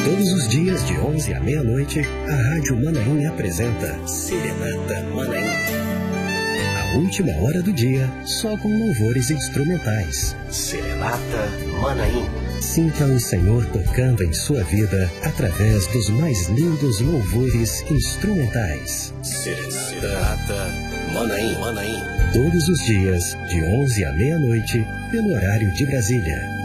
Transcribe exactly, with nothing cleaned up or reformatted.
Todos os dias, de onze à meia-noite, a Rádio Manaim apresenta Serenata Manaim. A última hora do dia, só com louvores instrumentais. Serenata Manaim. Sinta o Senhor tocando em sua vida através dos mais lindos louvores instrumentais. Serenata Manaim. Manaim. Todos os dias, de onze à meia-noite, pelo horário de Brasília.